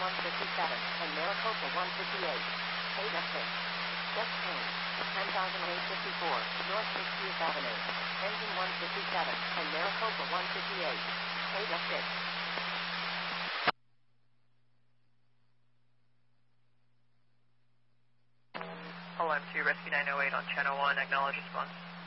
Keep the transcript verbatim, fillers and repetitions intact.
one fifty-seven, and Maricopa one fifty-eight. eight of six. Just change. ten thousand eight hundred fifty-four, North sixtieth Avenue. Engine one fifty-seven, and Maricopa one fifty-eight. eight of six. L M two Rescue nine oh eight on channel one, acknowledge response.